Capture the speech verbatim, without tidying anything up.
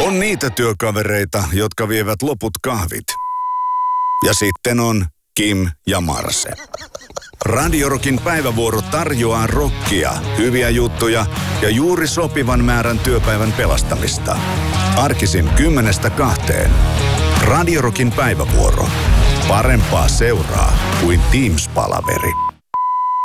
On niitä työkavereita, jotka vievät loput kahvit. Ja sitten on Kim ja Marse. Radio Rockin päivävuoro tarjoaa rockia, hyviä juttuja ja juuri sopivan määrän työpäivän pelastamista. Arkisin kymmenestä kahteen. Radio Rockin päivävuoro. Parempaa seuraa kuin Teams-palaveri.